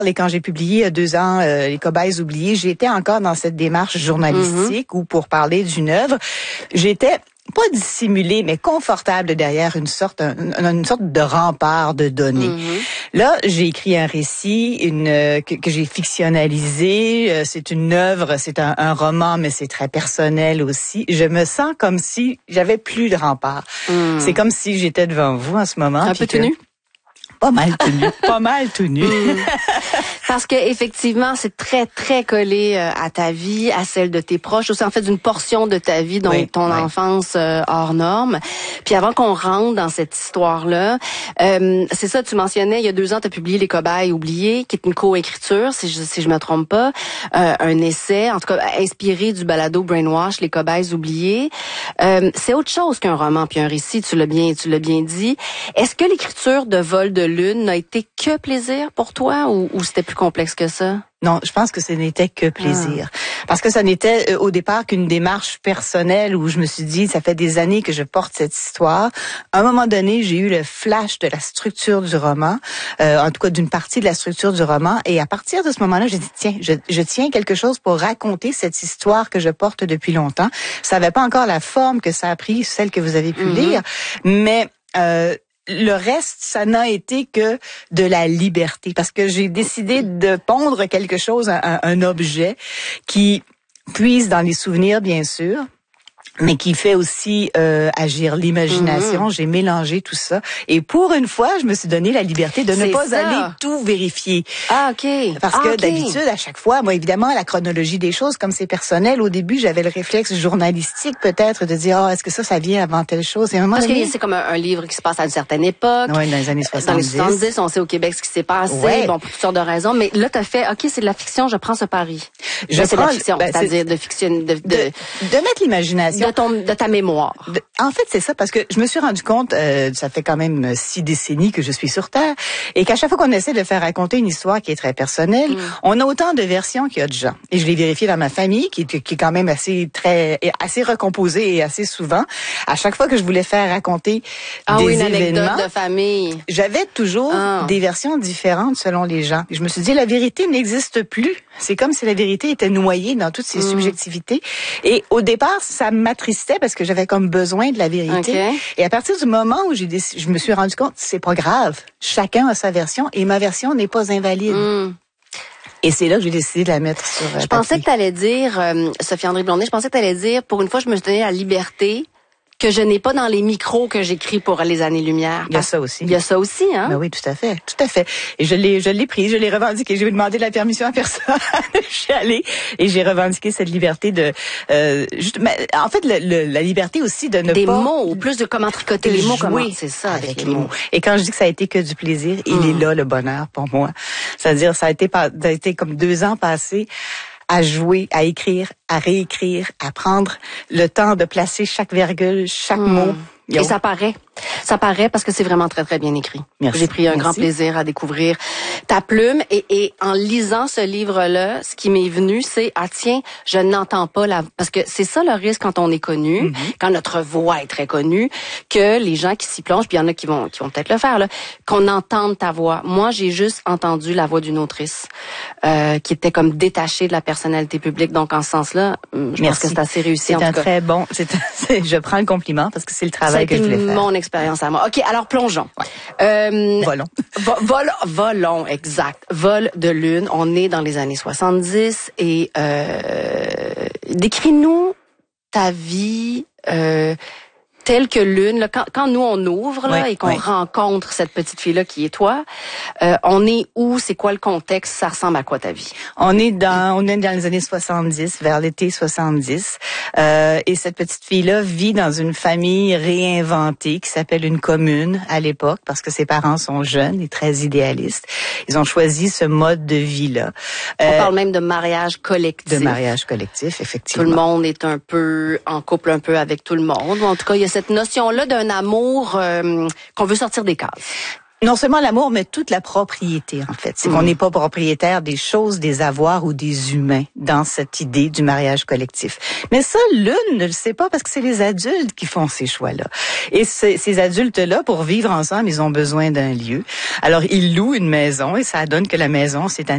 Et quand j'ai publié il y a 2 ans Les Cobayes oubliés, j'étais encore dans cette démarche journalistique où pour parler d'une œuvre, j'étais pas dissimulée, mais confortable derrière une sorte de rempart de données. Là, j'ai écrit un récit, que j'ai fictionnalisé. C'est une œuvre, c'est un roman, mais c'est très personnel aussi. Je me sens comme si j'avais plus de rempart. C'est comme si j'étais devant vous en ce moment. Un peu tenue? Pas mal tenu, pas mal tenu. Parce que effectivement, c'est très très collé à ta vie, à celle de tes proches, aussi en fait d'une portion de ta vie, donc ton enfance hors norme. Puis avant qu'on rentre dans cette histoire-là, c'est ça, tu mentionnais il y a 2 ans, tu as publié Les Cobayes oubliés, qui est une co-écriture, si je me trompe pas, un essai, en tout cas inspiré du balado Brainwash, Les Cobayes oubliés. C'est autre chose qu'un roman puis un récit, tu l'as bien dit. Est-ce que l'écriture de Vol de lune n'a été que plaisir pour toi ou c'était plus complexe que ça? Non, je pense que ce n'était que plaisir. Parce que ça n'était au départ qu'une démarche personnelle où je me suis dit, ça fait des années que je porte cette histoire. À un moment donné, j'ai eu le flash de la structure du roman, en tout cas d'une partie de la structure du roman. Et à partir de ce moment-là, j'ai dit, tiens, je tiens quelque chose pour raconter cette histoire que je porte depuis longtemps. Ça n'avait pas encore la forme que ça a pris, celle que vous avez pu lire, mais le reste, ça n'a été que de la liberté, parce que j'ai décidé de pondre quelque chose, un objet qui puise dans les souvenirs, bien sûr, mais qui fait aussi agir l'imagination. J'ai mélangé tout ça. Et pour une fois, je me suis donné la liberté de ne pas aller tout vérifier. Ah, OK. Parce que d'habitude, à chaque fois, moi, évidemment, la chronologie des choses, comme c'est personnel, au début, j'avais le réflexe journalistique, peut-être, de dire, est-ce que ça vient avant telle chose? Et à un moment Parce donné, que c'est comme un livre qui se passe à une certaine époque. Oui, dans les années 70. Dans les 70, on sait au Québec ce qui s'est passé, bon, pour toutes sortes de raisons. Mais là, t'as fait, OK, c'est de la fiction, je prends ce pari. C'est de la fiction, c'est-à-dire de fiction, de mettre l'imagination. De ta mémoire. En fait, c'est ça, parce que je me suis rendu compte, ça fait quand même 6 décennies que je suis sur Terre, et qu'à chaque fois qu'on essaie de faire raconter une histoire qui est très personnelle, on a autant de versions qu'il y a de gens. Et je l'ai vérifié dans ma famille, qui est quand même assez recomposée et assez souvent. À chaque fois que je voulais faire raconter des une événements, anecdote de famille, j'avais toujours des versions différentes selon les gens. Et je me suis dit, la vérité n'existe plus. C'est comme si la vérité était noyée dans toutes ses subjectivités. Et au départ, ça m'attristait parce que j'avais comme besoin de la vérité. Okay. Et à partir du moment où je me suis rendu compte, c'est pas grave. Chacun a sa version et ma version n'est pas invalide. Et c'est là que j'ai décidé de la mettre sur papier. Je pensais que tu allais dire, Sophie-André Blondet, je pensais que tu allais dire, pour une fois, je me suis donné la liberté que je n'ai pas dans les micros que j'écris pour les années-lumière. Il y a ça aussi. Il y a ça aussi, hein? Ben oui, tout à fait. Tout à fait. Et je l'ai pris, je l'ai revendiqué. J'ai demandé la permission à personne. Je suis allée et j'ai revendiqué cette liberté de, en fait, la liberté aussi de ne des pas. Des mots, ou plus de comment tricoter les mots, comment. C'est ça, avec les mots. Et quand je dis que ça a été que du plaisir, il est là, le bonheur, pour moi. C'est-à-dire, ça a été comme 2 ans passés à jouer, à écrire, à réécrire, à prendre le temps de placer chaque virgule, chaque mot. Et ça paraît. Ça paraît parce que c'est vraiment très, très bien écrit. Merci. J'ai pris un grand plaisir à découvrir ta plume. Et en lisant ce livre-là, ce qui m'est venu, c'est, tiens, je n'entends pas parce que c'est ça le risque quand on est connu, quand notre voix est très connue, que les gens qui s'y plongent, puis il y en a qui vont peut-être le faire, là, qu'on entende ta voix. Moi, j'ai juste entendu la voix d'une autrice, qui était comme détachée de la personnalité publique. Donc, en ce sens-là, je pense que c'est assez réussi. C'est un très bon, je prends le compliment parce que c'est le travail que je voulais faire. Mon expérience à moi. OK, alors plongeons. Volons. Volons, exact. Vol de lune. On est dans les années 70 et décris-nous ta vie telle que lune. Là, quand nous on ouvre là, et qu'on rencontre cette petite fille-là qui est toi, on est où? C'est quoi le contexte? Ça ressemble à quoi ta vie? On est dans les années 70, vers l'été 70. Et cette petite fille-là vit dans une famille réinventée qui s'appelle une commune à l'époque parce que ses parents sont jeunes et très idéalistes. Ils ont choisi ce mode de vie-là. On parle même de mariage collectif. De mariage collectif, effectivement. Tout le monde est un peu en couple un peu avec tout le monde. En tout cas, il y a cette notion-là d'un amour qu'on veut sortir des cases. Non seulement l'amour, mais toute la propriété, en fait. C'est qu'on n'est pas propriétaire des choses, des avoirs ou des humains dans cette idée du mariage collectif. Mais ça, l'une ne le sait pas parce que c'est les adultes qui font ces choix-là. Et ces adultes-là, pour vivre ensemble, ils ont besoin d'un lieu. Alors, ils louent une maison et ça donne que la maison, c'est un